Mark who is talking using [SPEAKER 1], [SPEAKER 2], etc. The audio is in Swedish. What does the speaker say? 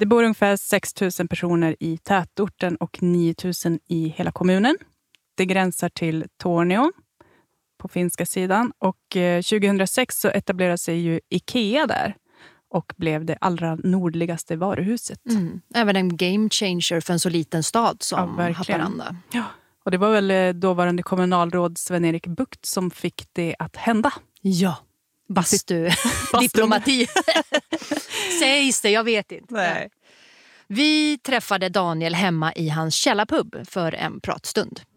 [SPEAKER 1] Det bor ungefär 6 000 personer i tätorten och 9 000 i hela kommunen. Det gränsar till Tornio på finska sidan. Och 2006 så etablerade sig ju IKEA där. Och blev det allra nordligaste varuhuset.
[SPEAKER 2] Även en game changer för en så liten stad som Haparanda.
[SPEAKER 1] Ja, och det var väl dåvarande kommunalråd Sven-Erik Bucht som fick det att hända.
[SPEAKER 2] Ja, diplomati. Sägs det, jag vet inte.
[SPEAKER 1] Nej.
[SPEAKER 2] Vi träffade Daniel hemma i hans källarpub för en pratstund.